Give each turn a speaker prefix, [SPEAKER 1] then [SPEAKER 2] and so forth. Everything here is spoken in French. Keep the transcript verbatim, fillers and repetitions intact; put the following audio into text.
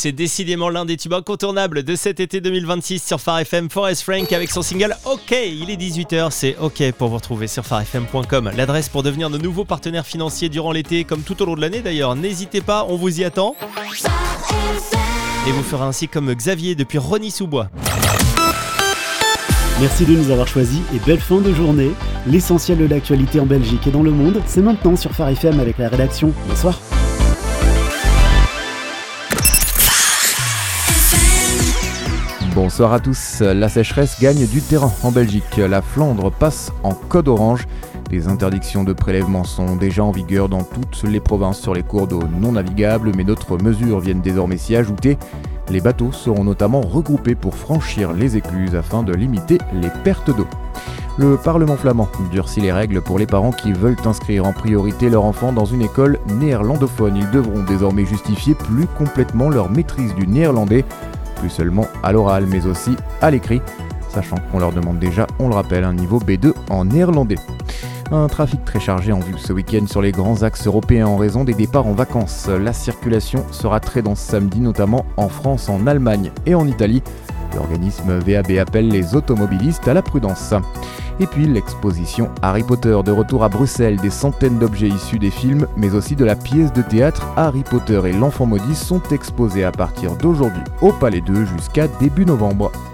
[SPEAKER 1] c'est décidément l'un des tubes incontournables de cet été deux mille vingt-six sur Phare F M. Forest Frank avec son single OK. Il est dix-huit heures, c'est OK pour vous retrouver sur phare f m point com. L'adresse pour devenir de nouveaux partenaires financiers durant l'été, comme tout au long de l'année d'ailleurs. N'hésitez pas, on vous y attend. Et vous ferez ainsi comme Xavier depuis Rosny-sous-Bois.
[SPEAKER 2] Merci de nous avoir choisis et belle fin de journée. L'essentiel de l'actualité en Belgique et dans le monde, c'est maintenant sur Phare F M avec la rédaction. Bonsoir.
[SPEAKER 3] Bonsoir à tous. La sécheresse gagne du terrain en Belgique. La Flandre passe en code orange. Les interdictions de prélèvement sont déjà en vigueur dans toutes les provinces sur les cours d'eau non navigables, mais d'autres mesures viennent désormais s'y ajouter. Les bateaux seront notamment regroupés pour franchir les écluses afin de limiter les pertes d'eau. Le Parlement flamand durcit les règles pour les parents qui veulent inscrire en priorité leur enfant dans une école néerlandophone. Ils devront désormais justifier plus complètement leur maîtrise du néerlandais, plus seulement à l'oral mais aussi à l'écrit, sachant qu'on leur demande déjà, on le rappelle, un niveau B deux en néerlandais. Un trafic très chargé en vue ce week-end sur les grands axes européens en raison des départs en vacances. La circulation sera très dense samedi, notamment en France, en Allemagne et en Italie. L'organisme V A B appelle les automobilistes à la prudence. Et puis l'exposition Harry Potter de retour à Bruxelles. Des centaines d'objets issus des films, mais aussi de la pièce de théâtre Harry Potter et l'Enfant Maudit sont exposés à partir d'aujourd'hui au Palais deux jusqu'à début novembre.